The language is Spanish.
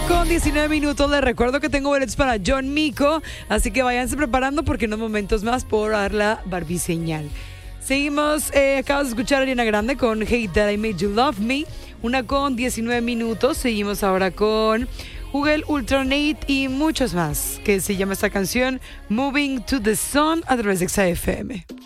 1:19. Les recuerdo que tengo boletos para John Mico, así que váyanse preparando porque en unos momentos más puedo dar la barbiseñal. Seguimos, acabas de escuchar a Ariana Grande con Hate That I Made You Love Me. 1:19. Seguimos ahora con Google Ultranate y muchos más, que se llama esta canción Moving to the Sun a través de XFM.